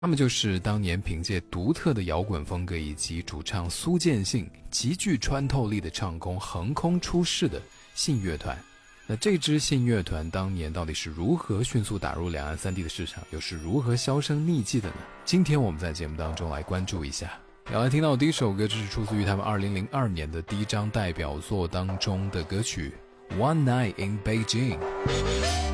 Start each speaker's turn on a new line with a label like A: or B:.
A: 他们就是当年凭借独特的摇滚风格以及主唱苏建信极具穿透力的唱功横空出世的信乐团。那这支信乐团当年到底是如何迅速打入两岸三地的市场，又是如何销声匿迹的呢？今天我们在节目当中来关注一下。要来听到的第一首歌，这是出自于他们2002年的第一张代表作当中的歌曲 One Night in Beijing。